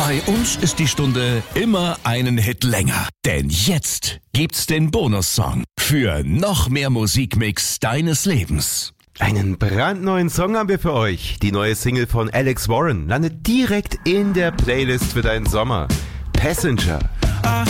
Bei uns ist die Stunde immer einen Hit länger. Denn jetzt gibt's den Bonussong für noch mehr Musikmix deines Lebens. Einen brandneuen Song haben wir für euch. Die neue Single von Alex Warren landet direkt in der Playlist für deinen Sommer. Passenger. I